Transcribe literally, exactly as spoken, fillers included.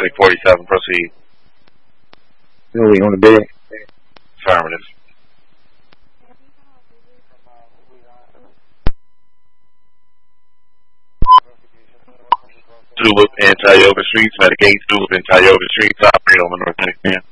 Medic forty-seven, proceed. Really on the bed? Affirmative. Tulip and Tioga Streets, Medic eight, Tulip and Tioga Streets, operate on the North Medic, man.